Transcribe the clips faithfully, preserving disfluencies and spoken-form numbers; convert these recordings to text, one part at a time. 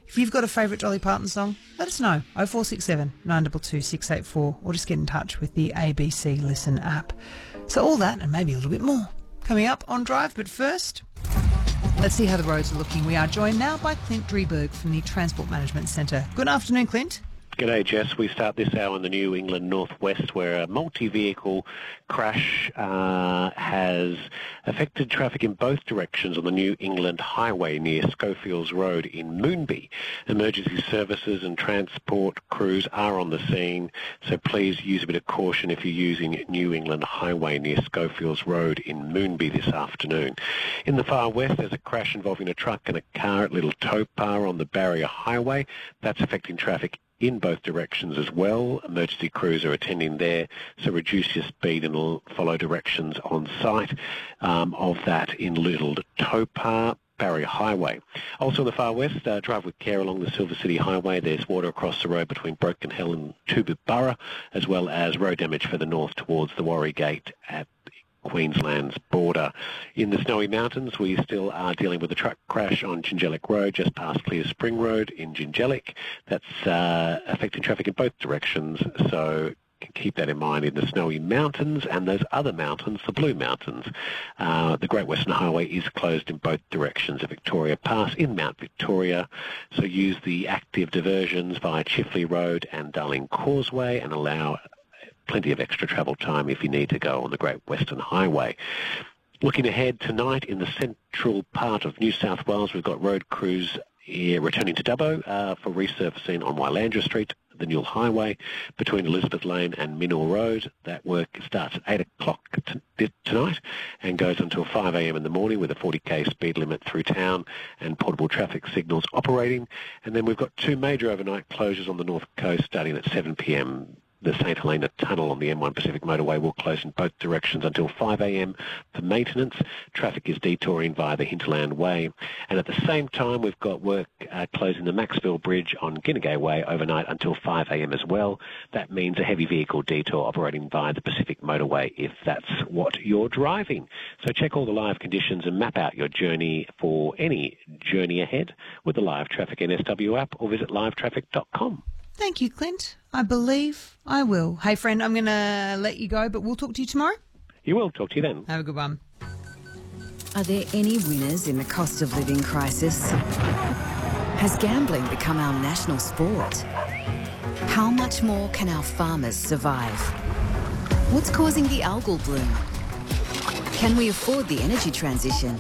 If you've got a favourite Dolly Parton song, let us know. oh four six seven, nine two two, six eight four or just get in touch with the A B C Listen app. So all that and maybe a little bit more coming up on Drive. But first, let's see how the roads are looking. We are joined now by Clint Drieberg from the Transport Management Centre. Good afternoon, Clint. G'day, Jess. We start this hour in the New England Northwest, where a multi-vehicle crash uh, has affected traffic in both directions on the New England Highway near Schofields Road in Moonby. Emergency services and transport crews are on the scene, so please use a bit of caution if you're using New England Highway near Schofields Road in Moonby this afternoon. In the far west, there's a crash involving a truck and a car at Little Topar on the Barrier Highway. That's affecting traffic in both directions as well. Emergency crews are attending there, so reduce your speed and follow directions on site um, of that in Little Topar. Barrier Highway. Also in the far west, uh, drive with care along the Silver City Highway. There's water across the road between Broken Hill and Toowoomba, as well as road damage further north towards the Warry Gate at Queensland's border. In the Snowy Mountains, we still are dealing with a truck crash on Jingellic Road, just past Clear Spring Road in Jingellic. That's uh, affecting traffic in both directions, so keep that in mind in the Snowy Mountains and those other mountains, the Blue Mountains. Uh, the Great Western Highway is closed in both directions of Victoria Pass in Mount Victoria, so use the active diversions via Chifley Road and Darling Causeway and allow plenty of extra travel time if you need to go on the Great Western Highway. Looking ahead tonight in the central part of New South Wales, we've got road crews here returning to Dubbo uh, for resurfacing on Wylandra Street, the Newell Highway, between Elizabeth Lane and Minnell Road. That work starts at eight o'clock t- tonight and goes until five a.m. in the morning with a forty k speed limit through town and portable traffic signals operating. And then we've got two major overnight closures on the North Coast starting at seven p.m. The St Helena Tunnel on the M one Pacific Motorway will close in both directions until five a.m. for maintenance. Traffic is detouring via the Hinterland Way. And at the same time, we've got work uh, closing the Maxville Bridge on Ginnegay Way overnight until five a.m. as well. That means a heavy vehicle detour operating via the Pacific Motorway if that's what you're driving. So check all the live conditions and map out your journey for any journey ahead with the Live Traffic N S W app or visit live traffic dot com. Thank you, Clint. I believe I will. Hey, friend, I'm going to let you go, but we'll talk to you tomorrow. You will. Talk to you then. Have a good one. Are there any winners in the cost of living crisis? Has gambling become our national sport? How much more can our farmers survive? What's causing the algal bloom? Can we afford the energy transition?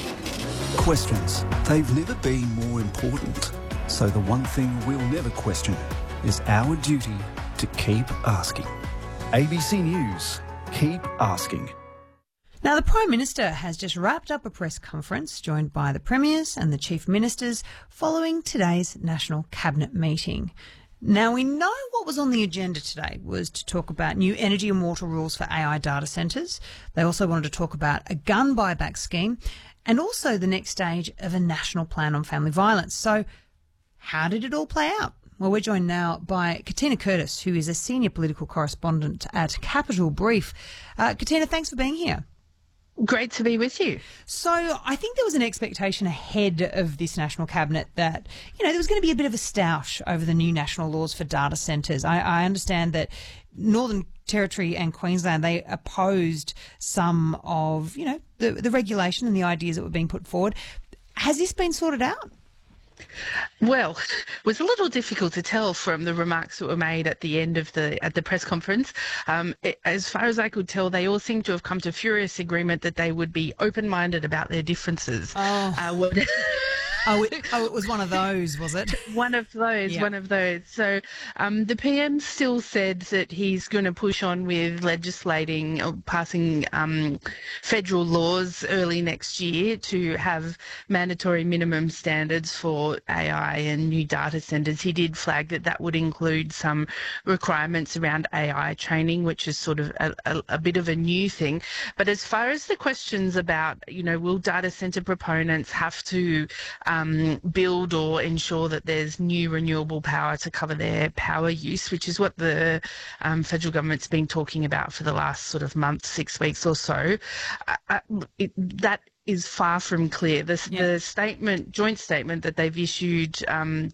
Questions. They've never been more important. So the one thing we'll never question is our duty to keep asking. A B C News. Keep asking. Now, the Prime Minister has just wrapped up a press conference joined by the Premiers and the Chief Ministers following today's National Cabinet meeting. Now, we know what was on the agenda today was to talk about new energy and water rules for A I data centres. They also wanted to talk about a gun buyback scheme and also the next stage of a national plan on family violence. So how did it all play out? Well, we're joined now by Katina Curtis, who is a senior political correspondent at Capital Brief. Uh, Katina, thanks for being here. Great to be with you. So I think there was an expectation ahead of this National Cabinet that, you know, there was going to be a bit of a stoush over the new national laws for data centres. I, I understand that Northern Territory and Queensland, they opposed some of, you know, the, the regulation and the ideas that were being put forward. Has this been sorted out? Well, it was a little difficult to tell from the remarks that were made at the end of the at the press conference. Um, it, as far as I could tell, they all seemed to have come to furious agreement that they would be open-minded about their differences. Oh. Uh, what Oh it, oh, it was one of those, was it? One of those, yeah. one of those. So um, the P M still said that he's going to push on with legislating or passing um, federal laws early next year to have mandatory minimum standards for A I and new data centres. He did flag that that would include some requirements around A I training, which is sort of a, a, a bit of a new thing. But as far as the questions about, you know, will data centre proponents have to Um, build or ensure that there's new renewable power to cover their power use, which is what the um, federal government's been talking about for the last sort of month, six weeks or so. Uh, it, that is far from clear. The, yeah. the statement, joint statement that they've issued um,